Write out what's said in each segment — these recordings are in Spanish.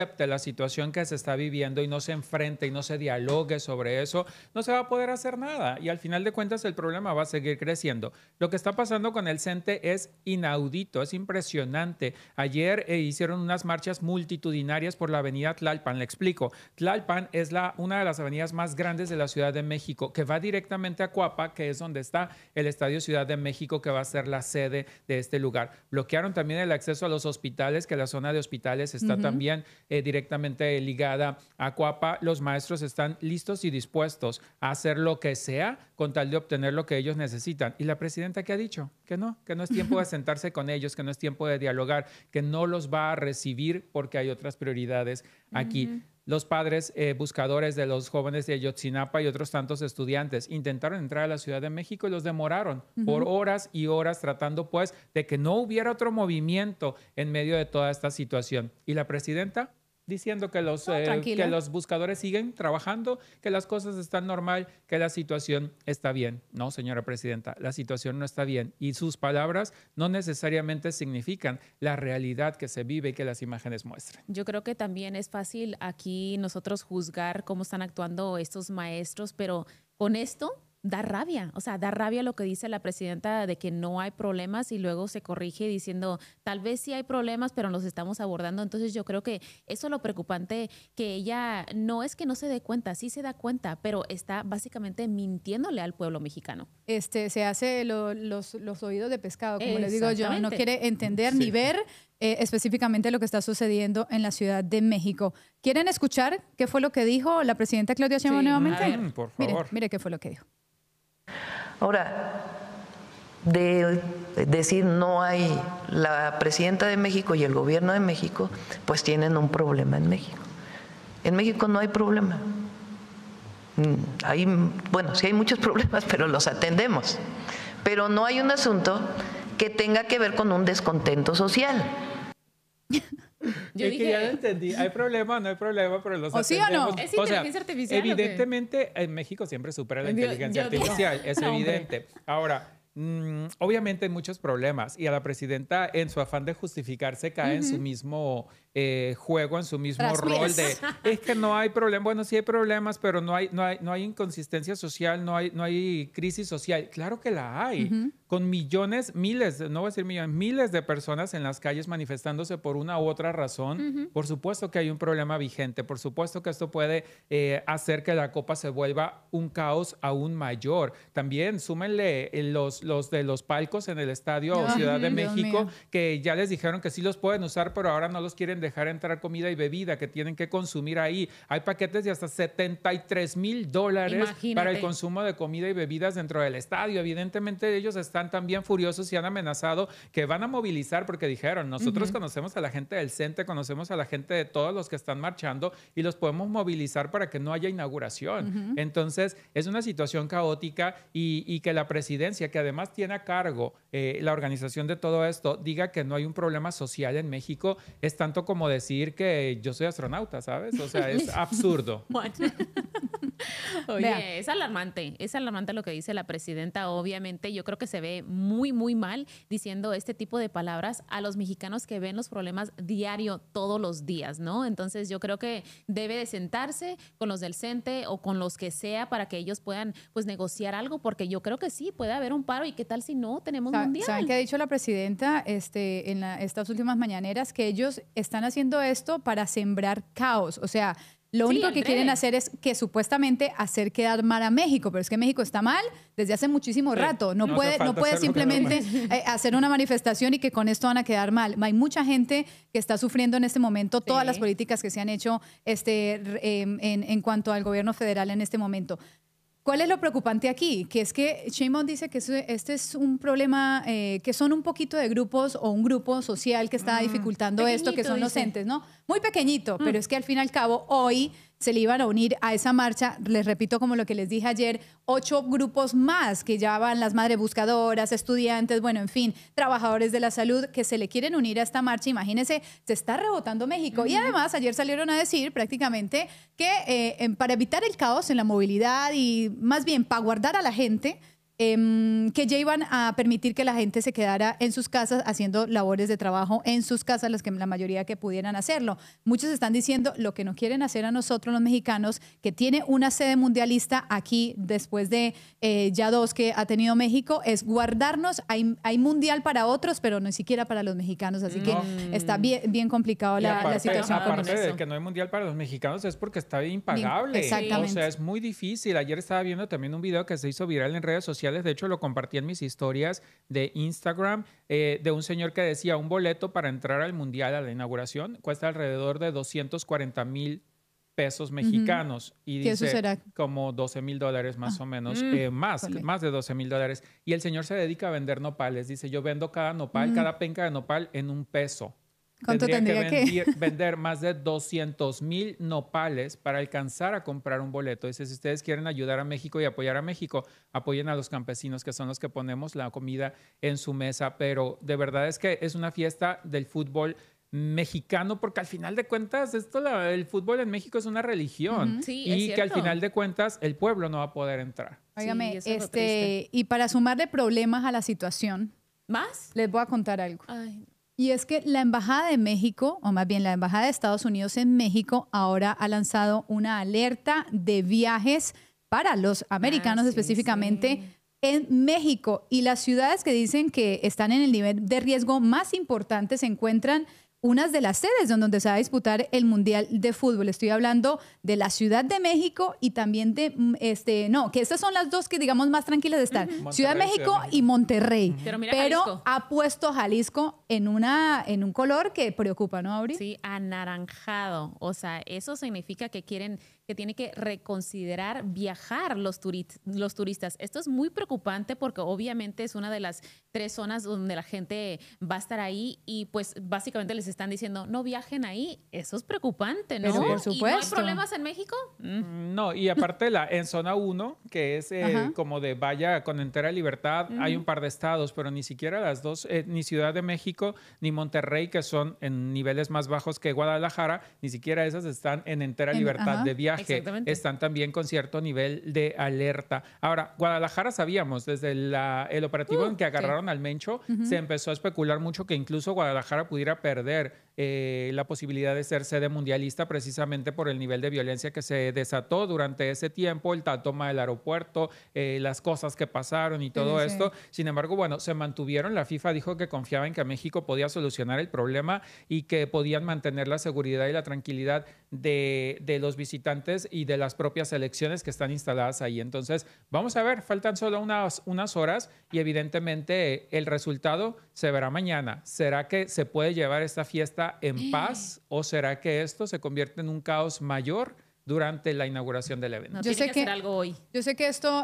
acepte la situación que se está viviendo y no se enfrente y no se dialogue sobre eso, no se va a poder hacer nada. Y al final de cuentas el problema va a seguir creciendo. Lo que está pasando con el CENTE es inaudito, es impresionante. Ayer hicieron unas marchas multitudinarias por la avenida Tlalpan. Le explico. Tlalpan es una de las avenidas más grandes de la Ciudad de México, que va directamente a Cuapa, que es donde está el Estadio Ciudad de México, que va a ser la sede de este lugar. Bloquearon también el acceso a los hospitales, que la zona de hospitales está también directamente ligada a Cuapa. Los maestros están listos y dispuestos a hacer lo que sea con tal de obtener lo que ellos necesitan. ¿Y la presidenta qué ha dicho? Que no es tiempo de sentarse con ellos, que no es tiempo de dialogar, que no los va a recibir porque hay otras prioridades aquí. Los padres buscadores de los jóvenes de Ayotzinapa y otros tantos estudiantes intentaron entrar a la Ciudad de México y los demoraron por horas y horas tratando pues de que no hubiera otro movimiento en medio de toda esta situación. ¿Y la presidenta? Diciendo que que los buscadores siguen trabajando, que las cosas están normal, que la situación está bien. No, señora presidenta, la situación no está bien. Y sus palabras no necesariamente significan la realidad que se vive y que las imágenes muestran. Yo creo que también es fácil aquí nosotros juzgar cómo están actuando estos maestros, pero con esto da rabia, o sea, da rabia lo que dice la presidenta de que no hay problemas y luego se corrige diciendo tal vez sí hay problemas, pero los estamos abordando. Entonces yo creo que eso es lo preocupante, que ella no es que no se dé cuenta, sí se da cuenta, pero está básicamente mintiéndole al pueblo mexicano. Se hace los oídos de pescado, como les digo yo, no quiere entender ni ver específicamente lo que está sucediendo en la Ciudad de México. ¿Quieren escuchar qué fue lo que dijo la presidenta Claudia Sheinbaum nuevamente? Por favor. Mire qué fue lo que dijo. Ahora, de decir no hay, la presidenta de México y el gobierno de México, pues tienen un problema en México. En México no hay problema. Bueno, sí hay muchos problemas, pero los atendemos. Pero no hay un asunto que tenga que ver con un descontento social. Yo dije, ya lo entendí. ¿Hay problema? No hay problema, pero los ¿Sí atendemos. o no? ¿Es inteligencia artificial? Evidentemente, en México siempre supera la inteligencia artificial. Es evidente. Ahora, obviamente hay muchos problemas y a la presidenta, en su afán de justificarse, cae en su mismo juego, en su mismo rol de es que no hay problema. Bueno, sí hay problemas, pero no hay inconsistencia social, no hay crisis social. Claro que la hay. Con millones, miles, no voy a decir millones, miles de personas en las calles manifestándose por una u otra razón. Por supuesto que hay un problema vigente. Por supuesto que esto puede hacer que la copa se vuelva un caos aún mayor. También súmenle los de los palcos en el estadio Ciudad de México, que ya les dijeron que sí los pueden usar, pero ahora no los quieren dejar entrar comida y bebida, que tienen que consumir ahí. Hay paquetes de hasta $73,000 para el consumo de comida y bebidas dentro del estadio. Evidentemente ellos están también furiosos y han amenazado que van a movilizar porque dijeron, nosotros conocemos a la gente del CENTE, conocemos a la gente de todos los que están marchando y los podemos movilizar para que no haya inauguración. Entonces es una situación caótica y que la presidencia, que además tiene a cargo la organización de todo esto, diga que no hay un problema social en México, es tanto como decir que yo soy astronauta, ¿sabes? O sea, es absurdo. Oye, es alarmante lo que dice la presidenta. Obviamente yo creo que se ve muy, muy mal diciendo este tipo de palabras a los mexicanos que ven los problemas diario, todos los días, ¿no? Entonces yo creo que debe de sentarse con los del CENTE o con los que sea para que ellos puedan pues negociar algo, porque yo creo que sí, puede haber un paro y qué tal si no tenemos mundial. ¿Saben qué ha dicho la presidenta en estas últimas mañaneras? Que ellos están haciendo esto para sembrar caos, o sea, lo único que quieren hacer es que supuestamente hacer quedar mal a México, pero es que México está mal desde hace muchísimo rato. No puede simplemente hacer una manifestación y que con esto van a quedar mal. Hay mucha gente que está sufriendo en este momento todas las políticas que se han hecho en cuanto al gobierno federal en este momento. ¿Cuál es lo preocupante aquí? Que es que Sheinbaum dice que este es un problema, que son un poquito de grupos o un grupo social que está dificultando esto, que son los entes, ¿no? Muy pequeñito, pero es que al fin y al cabo hoy se le iban a unir a esa marcha, les repito como lo que les dije ayer, 8 grupos más que ya van las madres buscadoras, estudiantes, bueno, en fin, trabajadores de la salud que se le quieren unir a esta marcha. Imagínense, se está rebotando México. Y además ayer salieron a decir prácticamente que para evitar el caos en la movilidad y más bien para guardar a la gente, que ya iban a permitir que la gente se quedara en sus casas haciendo labores de trabajo en sus casas, la mayoría que pudieran hacerlo. Muchos están diciendo lo que no quieren hacer a nosotros los mexicanos, que tiene una sede mundialista aquí después de ya 2 que ha tenido México, es guardarnos. Hay mundial para otros, pero ni siquiera para los mexicanos, así que está bien complicado la situación. Aparte de que no hay mundial para los mexicanos es porque está impagable. Exactamente. O sea, es muy difícil. Ayer estaba viendo también un video que se hizo viral en redes sociales. De hecho, lo compartí en mis historias de Instagram, de un señor que decía un boleto para entrar al mundial, a la inauguración, cuesta alrededor de 240,000 pesos mexicanos. Y dice, eso será? como $12,000 más o menos, más de $12,000. Y el señor se dedica a vender nopales. Dice, yo vendo cada nopal, cada penca de nopal en $1. ¿Cuánto tendría que vender más de 200,000 nopales para alcanzar a comprar un boleto? Dice, si ustedes quieren ayudar a México y apoyar a México, apoyen a los campesinos, que son los que ponemos la comida en su mesa. Pero de verdad es que es una fiesta del fútbol mexicano, porque al final de cuentas el fútbol en México es una religión. Sí, y que al final de cuentas el pueblo no va a poder entrar. Óigame, sí, y para sumarle problemas a la situación, ¿más? les voy a contar algo. Ay. Y es que la Embajada de México, o más bien la Embajada de Estados Unidos en México, ahora ha lanzado una alerta de viajes para los americanos específicamente en México. Y las ciudades que dicen que están en el nivel de riesgo más importante se encuentran unas de las sedes donde se va a disputar el Mundial de Fútbol. Estoy hablando de la Ciudad de México y también de, que estas son las 2 que digamos más tranquilas de estar. Ciudad de México y Monterrey. Pero ha puesto Jalisco en un color que preocupa, ¿no, Auri? Sí, anaranjado. O sea, eso significa que tiene que reconsiderar viajar los turistas. Esto es muy preocupante porque obviamente es una de las 3 zonas donde la gente va a estar ahí y pues básicamente les están diciendo no viajen ahí. Eso es preocupante, ¿no? Pero por supuesto. ¿Y no hay problemas en México? No, y aparte en zona 1, que es como de vaya con entera libertad, hay un par de estados, pero ni siquiera las 2, ni Ciudad de México ni Monterrey, que son en niveles más bajos que Guadalajara, ni siquiera esas están en entera libertad de viaje. Están también con cierto nivel de alerta. Ahora, Guadalajara sabíamos, desde el operativo en que agarraron al Mencho, se empezó a especular mucho que incluso Guadalajara pudiera perder la posibilidad de ser sede mundialista precisamente por el nivel de violencia que se desató durante ese tiempo, la toma del aeropuerto, las cosas que pasaron y todo esto. Sin embargo, bueno, se mantuvieron. La FIFA dijo que confiaba en que México podía solucionar el problema y que podían mantener la seguridad y la tranquilidad de los visitantes y de las propias selecciones que están instaladas ahí. Entonces, vamos a ver, faltan solo unas horas y evidentemente el resultado se verá mañana. ¿Será que se puede llevar esta fiesta en paz o será que esto se convierte en un caos mayor durante la inauguración del evento? No, tiene que hacer algo hoy. Yo sé que esto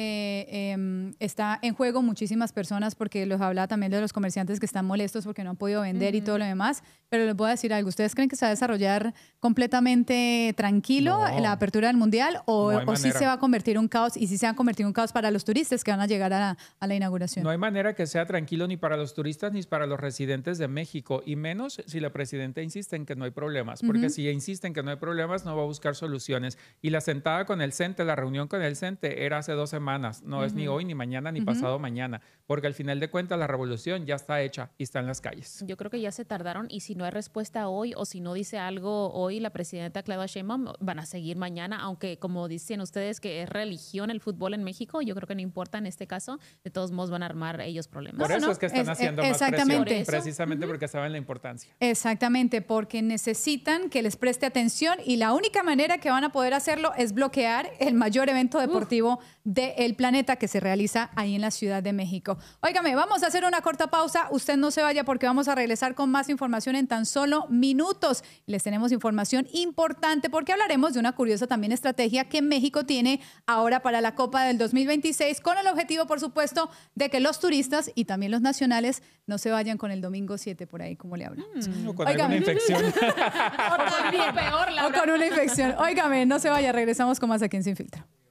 está en juego muchísimas personas porque los habla también de los comerciantes que están molestos porque no han podido vender y todo lo demás, pero les voy a decir algo. ¿Ustedes creen que se va a desarrollar completamente tranquilo la apertura del Mundial o sí se va a convertir en un caos y sí se va a convertir en un caos para los turistas que van a llegar a la inauguración? No hay manera que sea tranquilo ni para los turistas ni para los residentes de México, y menos si la presidenta insiste en que no hay problemas, porque si insiste en que no hay problemas no va a buscar soluciones. Y la sentada con el CENTE, la reunión con el CENTE era hace 2 semanas, no es ni hoy, ni mañana, ni pasado mañana, porque al final de cuentas la revolución ya está hecha y está en las calles. Yo creo que ya se tardaron y si no hay respuesta hoy o si no dice algo hoy la presidenta Claudia Sheinbaum, van a seguir mañana, aunque como dicen ustedes que es religión el fútbol en México, yo creo que no importa en este caso, de todos modos van a armar ellos problemas. Por eso es que están haciendo más presión, precisamente porque saben la importancia. Exactamente, porque necesitan que les preste atención y la única manera que van a poder hacerlo es bloquear el mayor evento deportivo del planeta que se realiza ahí en la Ciudad de México. Óigame, vamos a hacer una corta pausa. Usted no se vaya porque vamos a regresar con más información en tan solo minutos. Les tenemos información importante porque hablaremos de una curiosa también estrategia que México tiene ahora para la Copa del 2026 con el objetivo, por supuesto, de que los turistas y también los nacionales no se vayan con el domingo 7 por ahí, como le hablan. O con alguna infección. O con una infección. Óigame, no se vaya. Regresamos con más aquí en Sin Filtro.